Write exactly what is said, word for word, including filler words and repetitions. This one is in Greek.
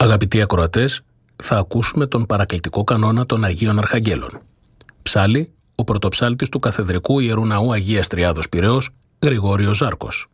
Αγαπητοί ακροατές, θα ακούσουμε τον παρακλητικό κανόνα των Αγίων Αρχαγγέλων. Ψάλλει ο πρωτοψάλτης του Καθεδρικού Ιερού Ναού Αγίας Τριάδος Πειραιώς, Γρηγόριος Ζάρκος.